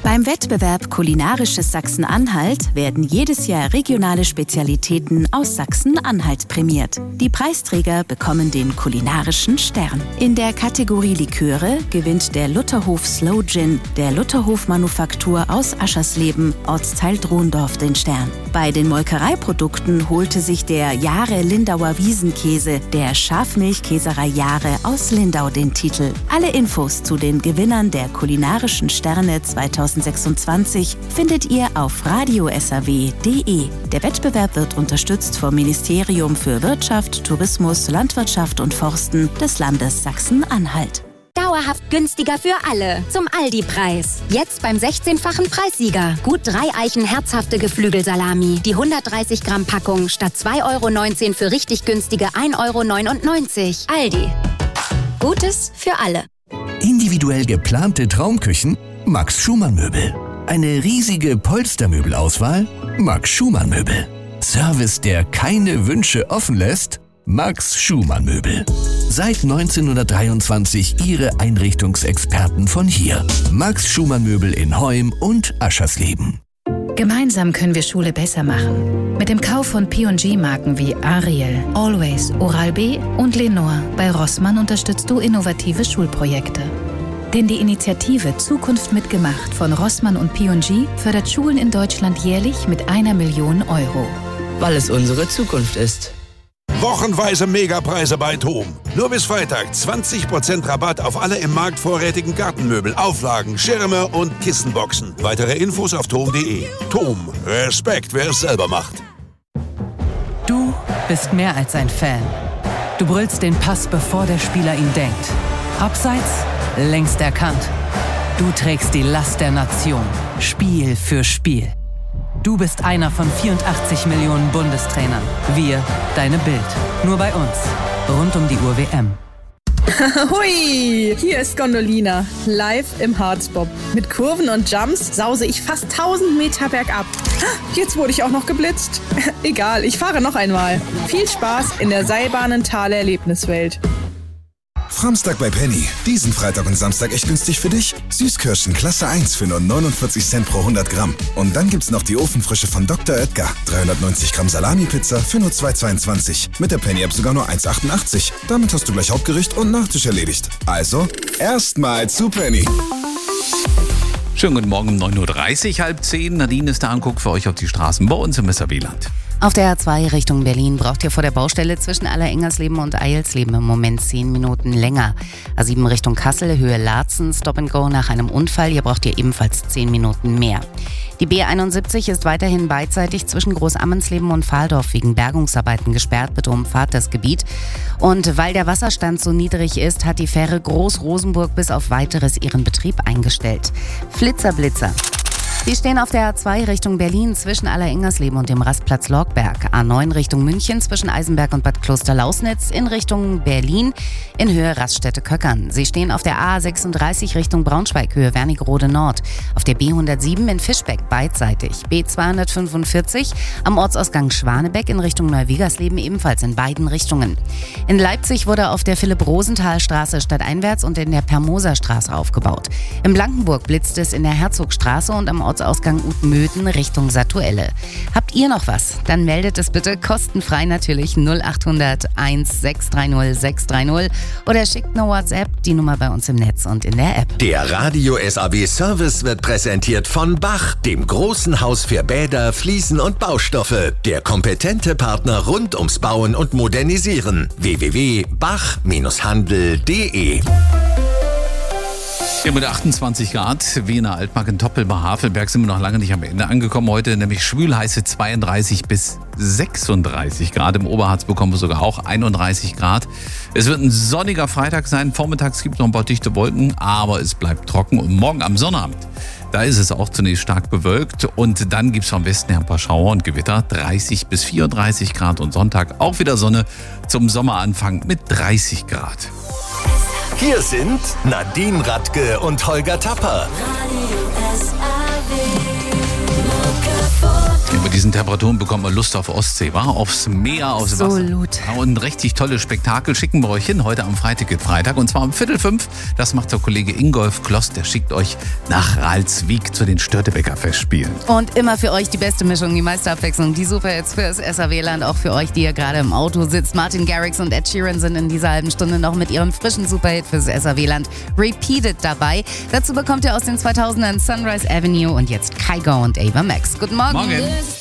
Beim Wettbewerb Kulinarisches Sachsen-Anhalt werden jedes Jahr regionale Spezialitäten aus Sachsen-Anhalt prämiert. Die Preisträger bekommen den kulinarischen Stern. In der Kategorie Liköre gewinnt der Lutherhof Slow Gin der Lutherhof Manufaktur aus Aschersleben, Ortsteil Drondorf, den Stern. Bei den Molkereiprodukten holte sich der Jahre Lindauer Wiesenkäse der Schafmilchkäserei Jahre aus Lindau den Titel. Alle Infos zu den Gewinnern der kulinarischen Sterne 2026 findet ihr auf radiosaw.de. Der Wettbewerb wird unterstützt vom Ministerium für Wirtschaft, Tourismus, Landwirtschaft und Forsten des Landes Sachsen-Anhalt. Dauerhaft günstiger für alle. Zum Aldi-Preis. Jetzt beim 16-fachen Preissieger. Gut 3 Eichen herzhafte Geflügelsalami. Die 130 Gramm Packung statt 2,19 € für richtig günstige 1,99 €. Aldi. Gutes für alle. Individuell geplante Traumküchen? Max Schumann Möbel. Eine riesige Polstermöbelauswahl? Max Schumann Möbel. Service, der keine Wünsche offen lässt? Max Schumann Möbel. Seit 1923 Ihre Einrichtungsexperten von hier. Max Schumann Möbel in Heum und Aschersleben. Gemeinsam können wir Schule besser machen. Mit dem Kauf von P&G-Marken wie Ariel, Always, Oral-B und Lenore bei Rossmann unterstützt du innovative Schulprojekte. Denn die Initiative Zukunft mitgemacht von Rossmann und P&G fördert Schulen in Deutschland jährlich mit 1 Million €. Weil es unsere Zukunft ist. Wochenweise Megapreise bei TOM. Nur bis Freitag 20% Rabatt auf alle im Markt vorrätigen Gartenmöbel, Auflagen, Schirme und Kissenboxen. Weitere Infos auf tom.de. TOM. Respekt, wer es selber macht. Du bist mehr als ein Fan. Du brüllst den Pass, bevor der Spieler ihn denkt. Abseits? Längst erkannt. Du trägst die Last der Nation. Spiel für Spiel. Du bist einer von 84 Millionen Bundestrainern. Wir, deine Bild. Nur bei uns. Rund um die Uhr WM. Hui, hier ist Gondolina, live im Harzbob. Mit Kurven und Jumps sause ich fast 1000 Meter bergab. Jetzt wurde ich auch noch geblitzt. Egal, ich fahre noch einmal. Viel Spaß in der Seilbahnenthaler Erlebniswelt. Framstag bei Penny. Diesen Freitag und Samstag echt günstig für dich. Süßkirschen Klasse 1 für nur 49 Cent pro 100 Gramm. Und dann gibt's noch die Ofenfrische von Dr. Oetker. 390 Gramm Salami-Pizza für nur 2,22. Mit der Penny-App sogar nur 1,88. Damit hast du gleich Hauptgericht und Nachtisch erledigt. Also, erstmal zu Penny. Schönen guten Morgen um 9.30 Uhr, halb 10. Nadine ist da und guckt für euch auf die Straßen bei uns im Weserwieland. Auf der A2 Richtung Berlin braucht ihr vor der Baustelle zwischen Allerengersleben und Eilsleben im Moment 10 Minuten länger. A7 Richtung Kassel, Höhe Laatzen, Stop and Go nach einem Unfall. Hier braucht ihr ebenfalls 10 Minuten mehr. Die B71 ist weiterhin beidseitig zwischen Großammensleben und Pfahldorf wegen Bergungsarbeiten gesperrt. Bitte umfahrt das Gebiet. Und weil der Wasserstand so niedrig ist, hat die Fähre Groß-Rosenburg bis auf Weiteres ihren Betrieb eingestellt. Flitzer. Sie stehen auf der A2 Richtung Berlin zwischen Allerengersleben und dem Rastplatz Lorgberg. A9 Richtung München zwischen Eisenberg und Bad Klosterlausnitz in Richtung Berlin in Höhe Raststätte Köckern. Sie stehen auf der A36 Richtung Braunschweig, Höhe Wernigerode Nord. Auf der B107 in Fischbeck beidseitig. B245 am Ortsausgang Schwanebeck in Richtung Neuwigersleben ebenfalls in beiden Richtungen. In Leipzig wurde auf der Philipp-Rosenthal-Straße stadteinwärts und in der Permoser-Straße aufgebaut. In Blankenburg blitzt es in der Herzogstraße und am Ortsausgang Utmöden Richtung Satuelle. Habt ihr noch was? Dann meldet es bitte kostenfrei natürlich 0800 1630 630 oder schickt eine WhatsApp, die Nummer bei uns im Netz und in der App. Der Radio SAW Service wird präsentiert von Bach, dem großen Haus für Bäder, Fliesen und Baustoffe. Der kompetente Partner rund ums Bauen und Modernisieren. www.bach-handel.de. Ja, mit 28 Grad, Wiener Altmark in Toppel bei Havelberg sind wir noch lange nicht am Ende angekommen. Heute nämlich schwülheiße 32 bis 36 Grad. Im Oberharz bekommen wir sogar auch 31 Grad. Es wird ein sonniger Freitag sein. Vormittags gibt es noch ein paar dichte Wolken, aber es bleibt trocken. Und morgen am Sonnabend, da ist es auch zunächst stark bewölkt. Und dann gibt es vom Westen her ein paar Schauer und Gewitter. 30 bis 34 Grad und Sonntag auch wieder Sonne zum Sommeranfang mit 30 Grad. Hier sind Nadine Radke und Holger Tapper. Radio SAW. Ja, bei diesen Temperaturen bekommt man Lust auf Ostsee, wa? Aufs Meer, aufs Wasser. Absolut. Ja, und ein richtig tolles Spektakel schicken wir euch hin, heute am Freitag. Und zwar um 4:45. Das macht der Kollege Ingolf Kloss, der schickt euch nach Ralswiek zu den Störtebeker Festspielen. Und immer für euch die beste Mischung, die meiste Abwechslung, die Superhits fürs SAW-Land, auch für euch, die ihr gerade im Auto sitzt. Martin Garrix und Ed Sheeran sind in dieser halben Stunde noch mit ihrem frischen Superhit fürs SAW-Land Repeated dabei. Dazu bekommt ihr aus den 2000ern Sunrise Avenue und jetzt Kygo und Ava Max. Guten Morgen. Morgen.